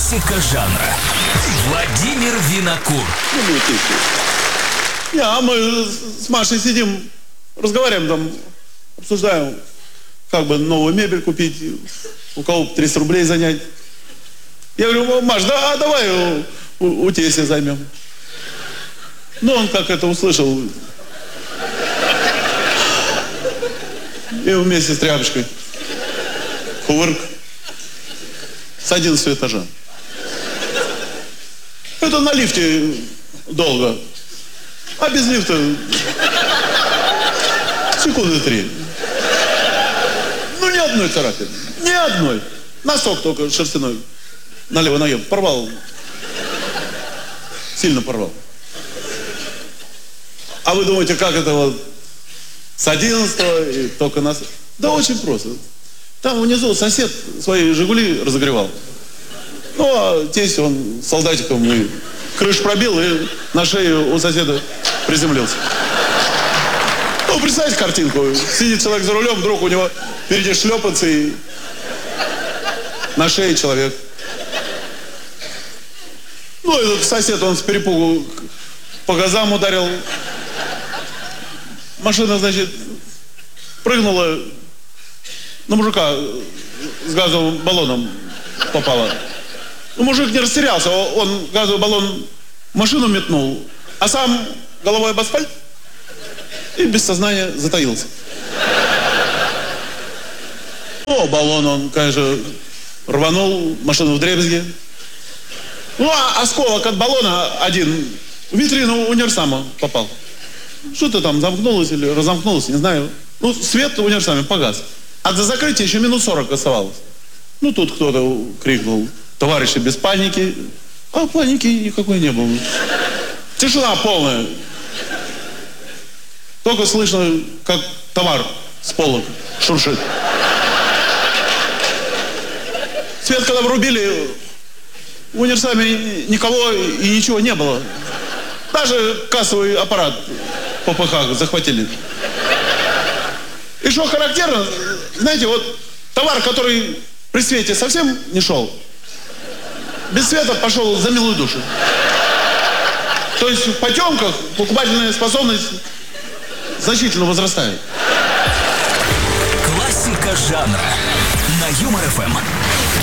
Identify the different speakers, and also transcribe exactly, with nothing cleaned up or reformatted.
Speaker 1: Классика жанра. Владимир Винокур.
Speaker 2: Не, а мы с Машей сидим, разговариваем там, обсуждаем, как бы новую мебель купить, у кого триста рублей занять. Я говорю: Маш, да, а давай у, у, у тестя займем. Ну, он как это услышал. И вместе с тряпочкой. Кувырк. С одиннадцатого этажа. Это на лифте долго. А без лифта секунды три. Ну, ни одной царапины. Ни одной. Носок только шерстяной на левой ноге порвал. Сильно порвал. А вы думаете, как это вот с одиннадцатого и только нас... Да очень просто. Там внизу сосед свои «Жигули» разогревал. Ну, а тесть, он солдатиком и крышу пробил, и на шею у соседа приземлился. Ну, представьте картинку. Сидит человек за рулем, вдруг у него впереди шлепается, и на шее человек. Ну, этот сосед, он с перепугу по газам ударил. Машина, значит, прыгнула, на мужика с газовым баллоном попала. Ну, мужик не растерялся, он газовый баллон в машину метнул, а сам головой об асфальт и без сознания затаился. О, баллон он, конечно, рванул, машину вдребезги. Ну, а осколок от баллона один в витрину универсама попал. Что-то там замкнулось или разомкнулось, не знаю. Ну, свет в универсаме погас. А до закрытия еще минут сорок оставалось. Ну, тут кто-то крикнул: товарищи, без паники. А паники никакой не было. Тишина полная. Только слышно, как товар с полок шуршит. Свет когда врубили, в универсаме никого и ничего не было. Даже кассовый аппарат по ПХ захватили. И что характерно, знаете, вот товар, который при свете совсем не шел, без света пошел за милую душу. То есть в потемках покупательная способность значительно возрастает.
Speaker 1: Классика жанра на Юмор ФМ.